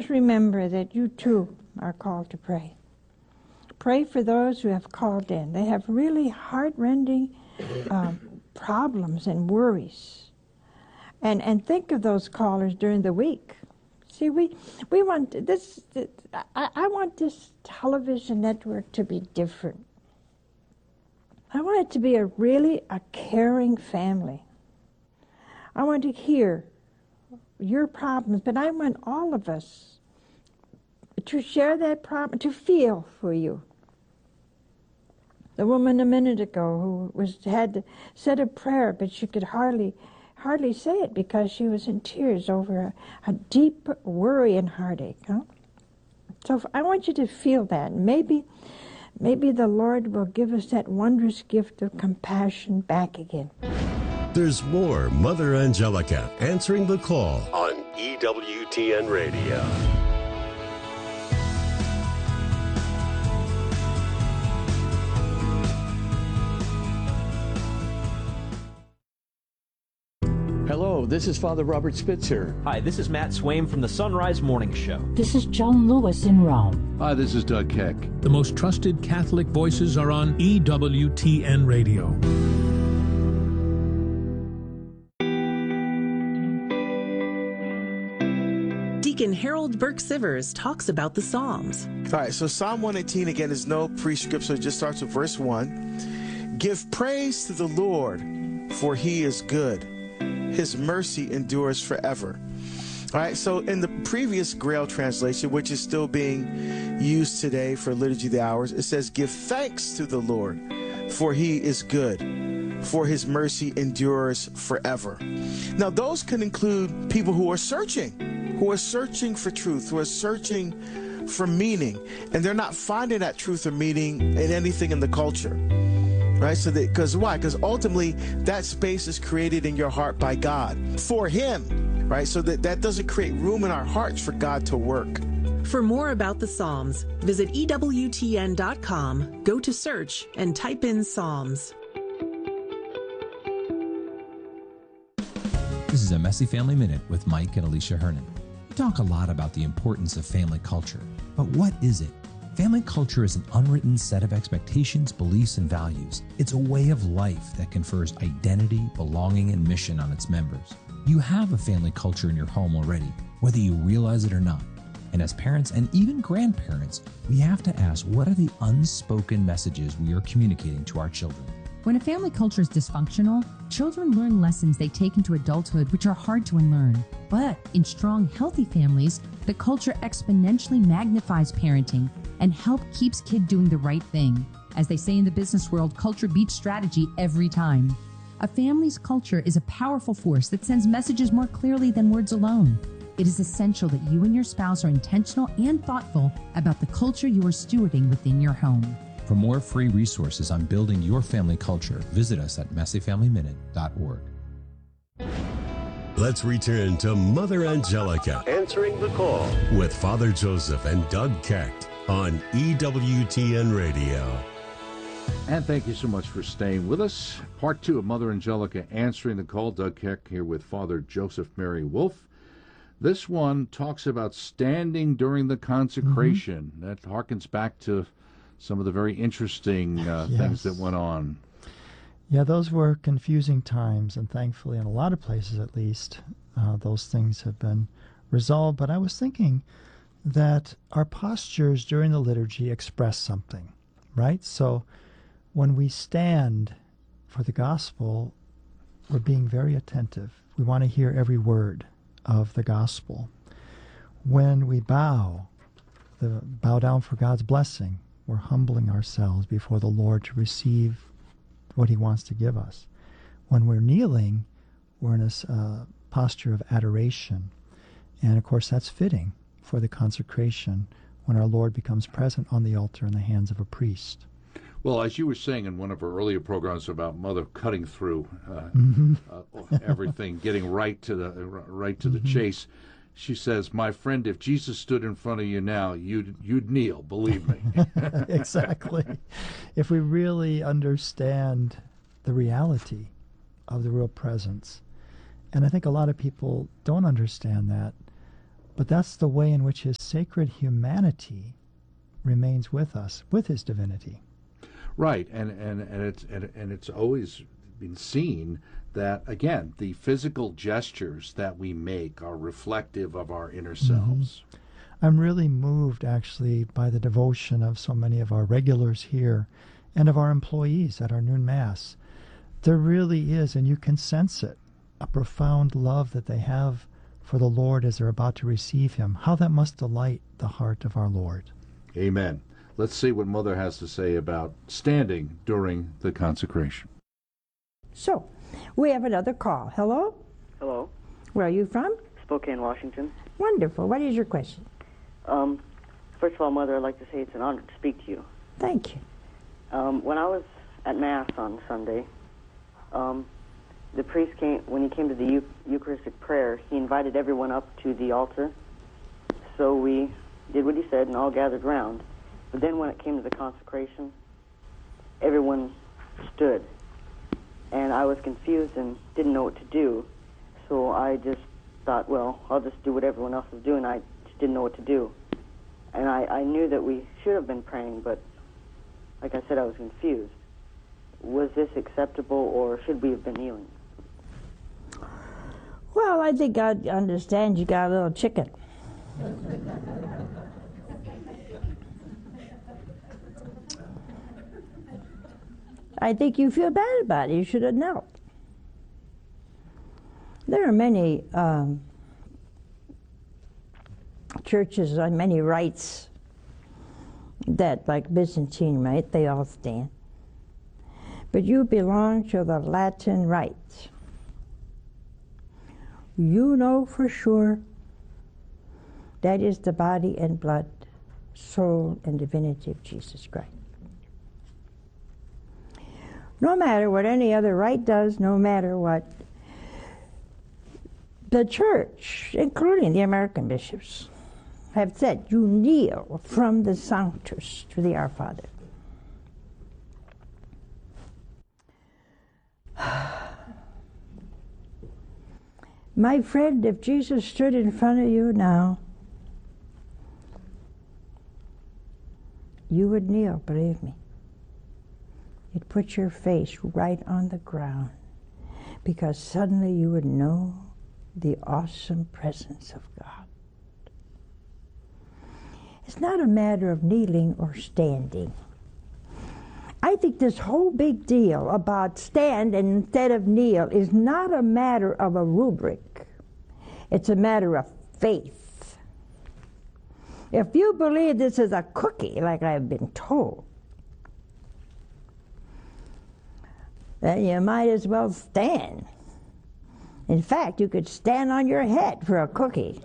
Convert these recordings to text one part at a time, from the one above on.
Just remember that you too are called to pray. Pray for those who have called in. They have really heart-rending problems and worries. And think of those callers during the week. See, we want this. I want this television network to be different. I want it to be a caring family. I want to hear your problems, but I want all of us to share that problem, to feel for you. The woman a minute ago who had said a prayer, but she could hardly say it because she was in tears over a deep worry and heartache. Huh? So I want you to feel that. Maybe the Lord will give us that wondrous gift of compassion back again. There's more Mother Angelica answering the call on EWTN Radio. Hello, this is Father Robert Spitzer. Hi, this is Matt Swaim from the Sunrise Morning Show. This is Joan Lewis in Rome. Hi, this is Doug Keck. The most trusted Catholic voices are on EWTN Radio. Deacon Harold Burke-Sivers talks about the Psalms. All right, so Psalm 118, again, is no prescript, so it just starts with verse 1. Give praise to the Lord, for he is good. His mercy endures forever. All right, so in the previous Grail translation, which is still being used today for Liturgy of the Hours, it says, give thanks to the Lord, for he is good, for his mercy endures forever. Now, those can include people who are searching for truth, who are searching for meaning, and they're not finding that truth or meaning in anything in the culture. Right? So because why? Because ultimately that space is created in your heart by God for him, right? So that doesn't create room in our hearts for God to work. For more about the Psalms, visit EWTN.com, go to search, and type in Psalms. This is a Messy Family Minute with Mike and Alicia Hernan. We talk a lot about the importance of family culture, but what is it? Family culture is an unwritten set of expectations, beliefs, and values. It's a way of life that confers identity, belonging, and mission on its members. You have a family culture in your home already, whether you realize it or not. And as parents and even grandparents, we have to ask, what are the unspoken messages we are communicating to our children? When a family culture is dysfunctional, children learn lessons they take into adulthood which are hard to unlearn. But in strong, healthy families, the culture exponentially magnifies parenting and keeps kid doing the right thing. As they say in the business world, culture beats strategy every time. A family's culture is a powerful force that sends messages more clearly than words alone. It is essential that you and your spouse are intentional and thoughtful about the culture you are stewarding within your home. For more free resources on building your family culture, visit us at messyfamilyminute.org. Let's return to Mother Angelica answering the call with Father Joseph and Doug Keck on EWTN Radio. And thank you so much for staying with us. Part 2 of Mother Angelica answering the call. Doug Keck here with Father Joseph Mary Wolfe. This one talks about standing during the consecration. That harkens back to some of the very interesting things that went on. Yeah, those were confusing times, and thankfully, in a lot of places at least, those things have been resolved. But I was thinking that our postures during the liturgy express something, right? So when we stand for the gospel, we're being very attentive. We want to hear every word of the gospel. When we bow down for God's blessing, we're humbling ourselves before the Lord to receive what he wants to give us. When we're kneeling, we're in a posture of adoration. And of course, that's fitting for the consecration when our Lord becomes present on the altar in the hands of a priest. Well, as you were saying in one of our earlier programs about Mother cutting through everything, getting right to the chase, she says, "My friend, if Jesus stood in front of you now, you'd kneel. Believe me." Exactly. If we really understand the reality of the real presence, and I think a lot of people don't understand that. But that's the way in which his sacred humanity remains with us, with his divinity. Right, and it's always been seen that, again, the physical gestures that we make are reflective of our inner selves. I'm really moved, actually, by the devotion of so many of our regulars here and of our employees at our noon Mass. There really is, and you can sense it, a profound love that they have for the Lord as they're about to receive him. How that must delight the heart of our Lord. Amen. Let's see what Mother has to say about standing during the consecration. So, we have another call. Hello? Hello. Where are you from? Spokane, Washington. Wonderful. What is your question? First of all, Mother, I'd like to say it's an honor to speak to you. Thank you. When I was at Mass on Sunday, the priest came, when he came to the Eucharistic prayer, he invited everyone up to the altar. So we did what he said and all gathered round. But then when it came to the consecration, everyone stood. And I was confused and didn't know what to do. So I just thought, well, I'll just do what everyone else is doing. I just didn't know what to do. And I knew that we should have been praying, but like I said, I was confused. Was this acceptable, or should we have been kneeling? Well, I think I understand you got a little chicken. I think you feel bad about it. You should have knelt. There are many churches on many rites that, like Byzantine rite, they all stand. But you belong to the Latin rite. You know for sure that is the body and blood, soul and divinity of Jesus Christ. No matter what any other rite does, no matter what the church, including the American bishops, have said, you kneel from the Sanctus to the Our Father. My friend, if Jesus stood in front of you now, you would kneel, believe me. You'd put your face right on the ground, because suddenly you would know the awesome presence of God. It's not a matter of kneeling or standing. I think this whole big deal about stand instead of kneel is not a matter of a rubric. It's a matter of faith. If you believe this is a cookie, like I've been told, then you might as well stand. In fact, you could stand on your head for a cookie.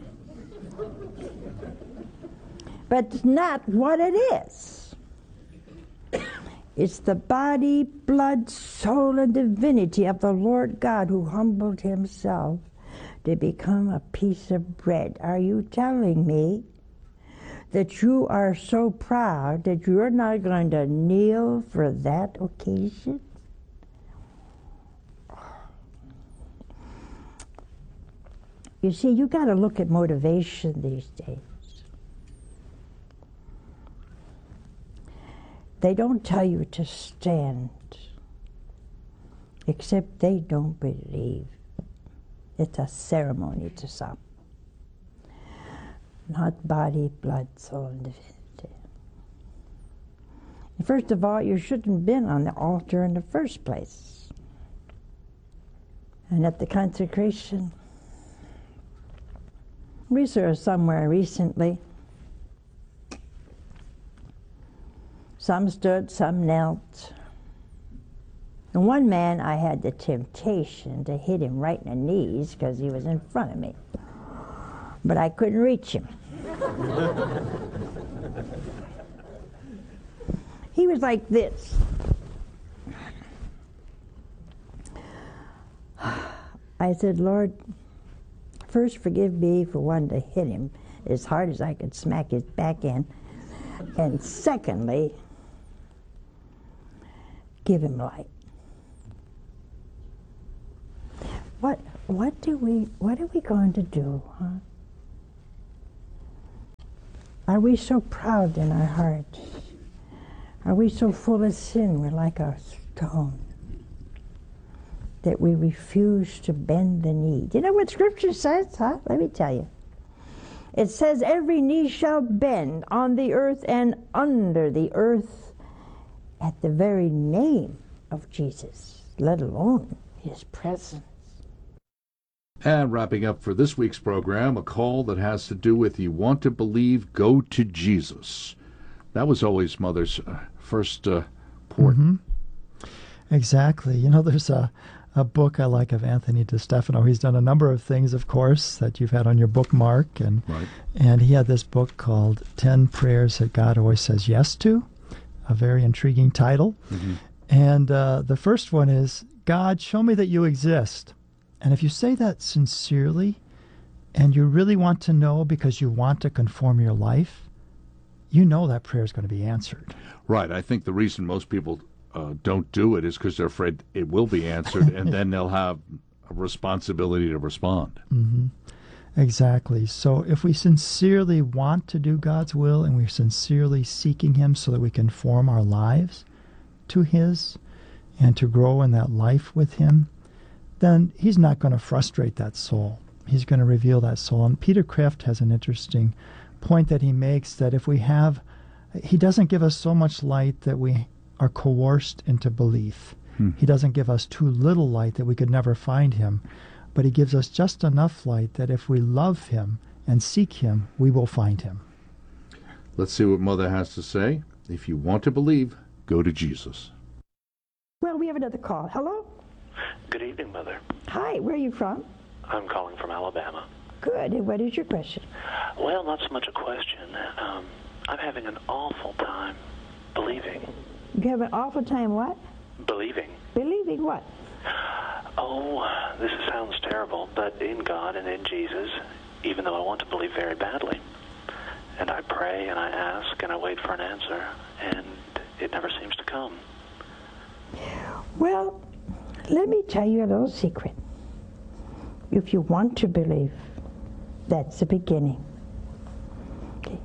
But it's not what it is. It's the body, blood, soul, and divinity of the Lord God who humbled himself to become a piece of bread. Are you telling me that you are so proud that you're not going to kneel for that occasion? You see, you got to look at motivation these days. They don't tell you to stand, except they don't believe. It's a ceremony to some. Not body, blood, soul, and divinity. And first of all, you shouldn't have been on the altar in the first place. And at the consecration, we saw somewhere recently, some stood, some knelt. And one man, I had the temptation to hit him right in the knees because he was in front of me. But I couldn't reach him. He was like this. I said, Lord, first forgive me for wanting to hit him as hard as I could smack his back in. And secondly, give him light. What are we going to do, huh? Are we so proud in our hearts? Are we so full of sin we're like a stone that we refuse to bend the knee? You know what Scripture says, huh? Let me tell you. It says every knee shall bend on the earth and under the earth at the very name of Jesus, let alone his presence. And wrapping up for this week's program, a call that has to do with you want to believe, go to Jesus. That was always Mother's first port. Mm-hmm. Exactly. You know, there's a book I like of Anthony DeStefano. He's done a number of things, of course, that you've had on your bookmark. And he had this book called 10 Prayers That God Always Says Yes To, a very intriguing title. Mm-hmm. And the first one is, God, show me that you exist. And if you say that sincerely, and you really want to know because you want to conform your life, you know that prayer is going to be answered. Right. I think the reason most people don't do it is because they're afraid it will be answered, and then they'll have a responsibility to respond. Mm-hmm. Exactly. So if we sincerely want to do God's will and we're sincerely seeking him so that we can form our lives to his and to grow in that life with him, then he's not going to frustrate that soul. He's going to reveal that soul. And Peter Kreeft has an interesting point that he makes, that if we have, he doesn't give us so much light that we are coerced into belief. He doesn't give us too little light that we could never find him, but he gives us just enough light that if we love him and seek him, we will find him. Let's see what Mother has to say. If you want to believe, go to Jesus. Well, we have another call. Hello? Good evening, Mother. Hi, where are you from? I'm calling from Alabama. Good. And what is your question? Well, not so much a question. I'm having an awful time believing. You have an awful time what? Believing. Believing what? Oh, this sounds terrible, but in God and in Jesus, even though I want to believe very badly. And I pray and I ask and I wait for an answer, and it never seems to come. Well, let me tell you a little secret. If you want to believe, that's the beginning. Okay.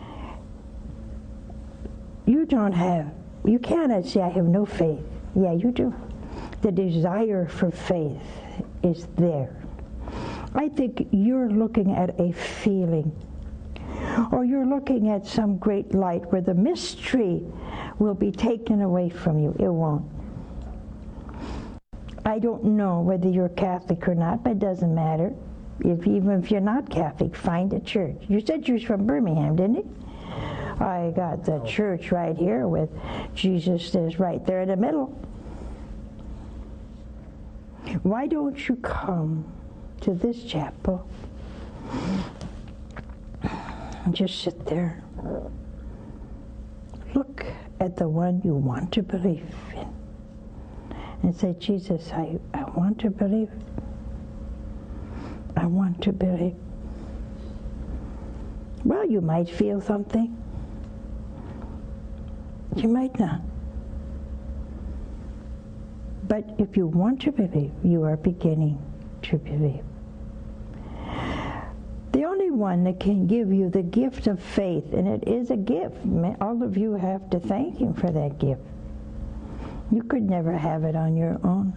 You cannot say, I have no faith. Yeah, you do. The desire for faith is there. I think you're looking at a feeling, or you're looking at some great light where the mystery will be taken away from you. It won't. I don't know whether you're Catholic or not, but it doesn't matter. Even if you're not Catholic, find a church. You said you're from Birmingham, didn't you? I got the church right here with Jesus is right there in the middle. Why don't you come to this chapel and just sit there? Look at the one you want to believe in and say, Jesus, I want to believe. I want to believe. Well, you might feel something. You might not. But if you want to believe, you are beginning to believe. The only one that can give you the gift of faith, and it is a gift, all of you have to thank him for that gift. You could never have it on your own.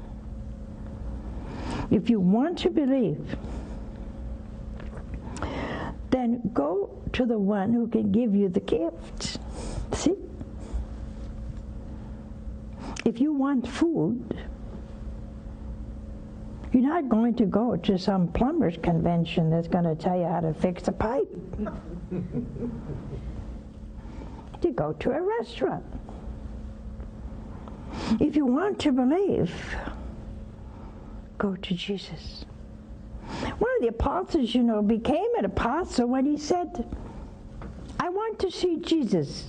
If you want to believe, then go to the one who can give you the gift. See? If you want food, you're not going to go to some plumber's convention that's going to tell you how to fix a pipe. You go to a restaurant. If you want to believe, go to Jesus. One of the apostles, became an apostle when he said, I want to see Jesus.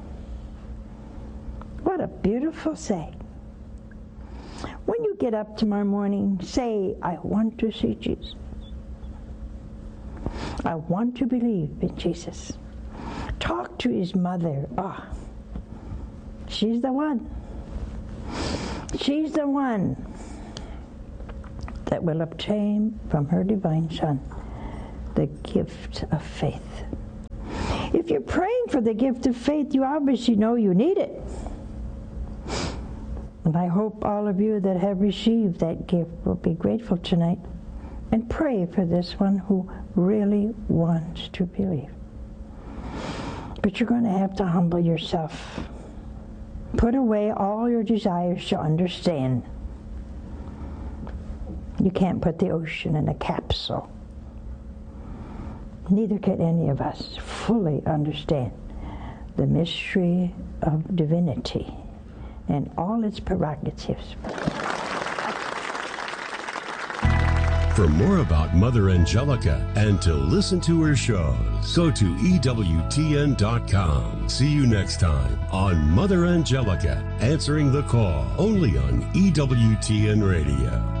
What a beautiful saying. When you get up tomorrow morning, say, I want to see Jesus. I want to believe in Jesus. Talk to his mother. She's the one. She's the one that will obtain from her divine Son the gift of faith. If you're praying for the gift of faith, you obviously know you need it. And I hope all of you that have received that gift will be grateful tonight and pray for this one who really wants to believe. But you're going to have to humble yourself. Put away all your desires to understand. You can't put the ocean in a capsule. Neither can any of us fully understand the mystery of divinity and all its prerogatives. For more about Mother Angelica and to listen to her shows, go to EWTN.com. See you next time on Mother Angelica, Answering the Call, only on EWTN Radio.